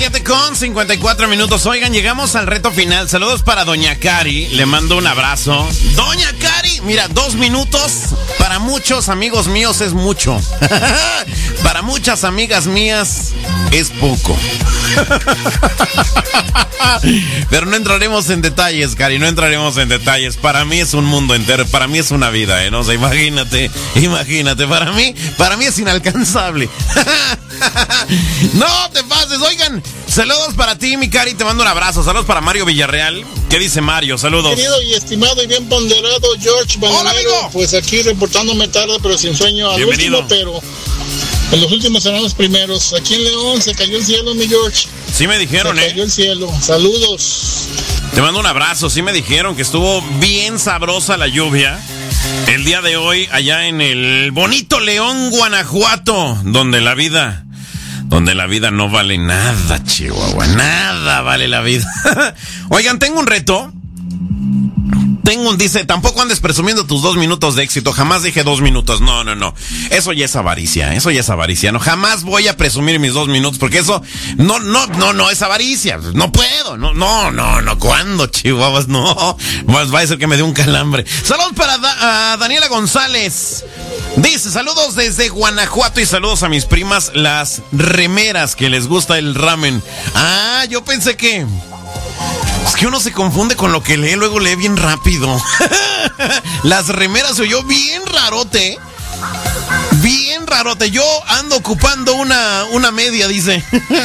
7:54. Oigan, llegamos al reto final. Saludos para Doña Cari. Le mando un abrazo. Doña Cari, mira, 2 minutos para muchos amigos míos es mucho. Para muchas amigas mías es poco. Pero no entraremos en detalles, Cari, no entraremos en detalles. Para mí es un mundo entero, para mí es una vida, ¿eh? No sé, imagínate, para mí es inalcanzable. No te pases, oigan, saludos para ti, mi Cari, te mando un abrazo. Saludos para Mario Villarreal. ¿Qué dice Mario? Saludos. Querido y estimado y bien ponderado George Bananero. Hola, amigo. Pues aquí reportándome tarde, pero sin sueño. Al Bienvenido. último, pero en los últimos serán los primeros. Aquí en León se cayó el cielo, mi George. Sí me dijeron, Se cayó el cielo. Saludos. Te mando un abrazo. Sí me dijeron que estuvo bien sabrosa la lluvia el día de hoy allá en el bonito León, Guanajuato, donde la vida no vale nada, Chihuahua. Nada vale la vida. Oigan, tengo un reto. Dice, tampoco andes presumiendo tus 2 minutos de éxito. Jamás dije 2 minutos. No. Eso ya es avaricia. No, jamás voy a presumir mis 2 minutos porque eso no es avaricia. No puedo. No. ¿Cuándo, Chihuahuas? No. Más va a ser que me dé un calambre. Saludos para Daniela González. Dice, saludos desde Guanajuato y saludos a mis primas, las remeras, que les gusta el ramen. Ah, yo pensé que... Es que uno se confunde con lo que lee, luego lee bien rápido. Las remeras se oyó bien rarote. Bien rarote. Yo ando ocupando una media, dice.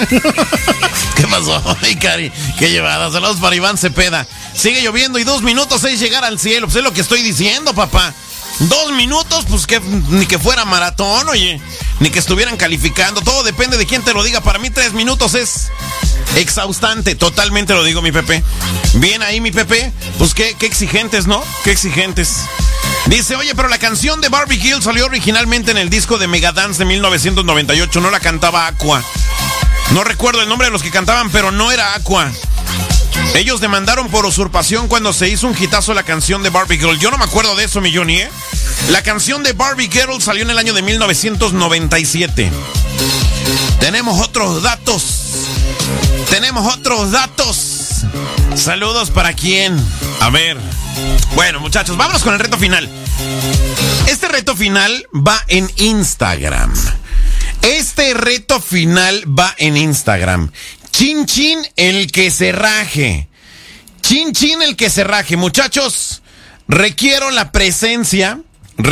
¿Qué pasó? Ay, Cari, qué llevada. Saludos para Iván Cepeda. Sigue lloviendo y 2 minutos es llegar al cielo. Pues es lo que estoy diciendo, papá. 2 minutos, pues que ni que fuera maratón, oye. Ni que estuvieran calificando. Todo depende de quién te lo diga. Para mí 3 minutos es exhaustante. Totalmente lo digo, mi Pepe. Bien ahí, mi Pepe. Pues qué exigentes, ¿no? Qué exigentes. Dice, oye, pero la canción de Barbie Girl salió originalmente en el disco de Megadance de 1998. No la cantaba Aqua. No recuerdo el nombre de los que cantaban, pero no era Aqua. Ellos demandaron por usurpación cuando se hizo un hitazo la canción de Barbie Girl. Yo no me acuerdo de eso, mi Johnny, ¿eh? La canción de Barbie Girl salió en el año de 1997. Tenemos otros datos. Saludos para quién. A ver. Bueno, muchachos, vámonos con el reto final. Este reto final va en Instagram. Chin chin el que se raje. Chin chin el que se raje. Muchachos, requiero la presencia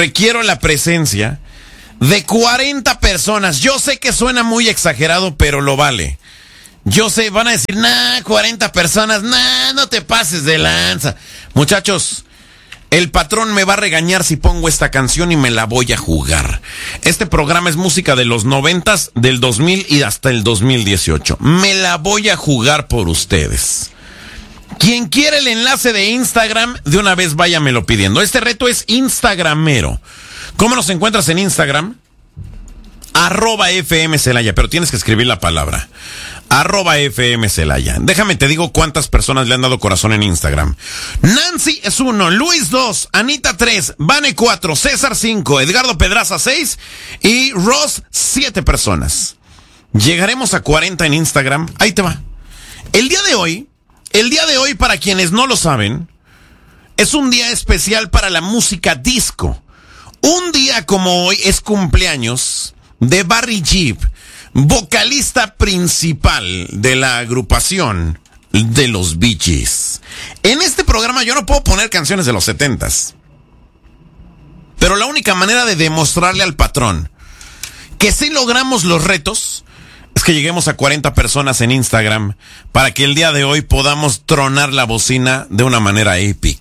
de 40 personas. Yo sé que suena muy exagerado, pero lo vale. Yo sé, van a decir, 40 personas, no te pases de lanza. Muchachos, el patrón me va a regañar si pongo esta canción y me la voy a jugar. Este programa es música de los 90s, del 2000 y hasta el 2018. Me la voy a jugar por ustedes. Quien quiere el enlace de Instagram, de una vez váyamelo pidiendo. Este reto es instagramero. ¿Cómo nos encuentras en Instagram? @FM Celaya, pero tienes que escribir la palabra. @FM Celaya. Déjame te digo cuántas personas le han dado corazón en Instagram. Nancy es 1, Luis 2, Anita 3, Vane 4, César 5, Edgardo Pedraza 6 y Ross 7 personas. Llegaremos a 40 en Instagram. Ahí te va. El día de hoy, para quienes no lo saben, es un día especial para la música disco. Un día como hoy es cumpleaños de Barry Gibb, vocalista principal de la agrupación de los Bee Gees. En este programa yo no puedo poner canciones de los 70s. Pero la única manera de demostrarle al patrón que sí logramos los retos es que lleguemos a 40 personas en Instagram para que el día de hoy podamos tronar la bocina de una manera épica.